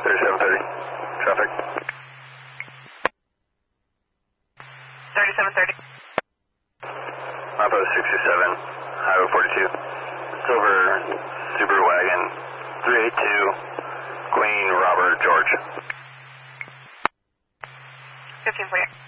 3730. Traffic. 3730. Mapa 67, Highway 42. Silver Subaru wagon 382, Queen Robert George. 1548.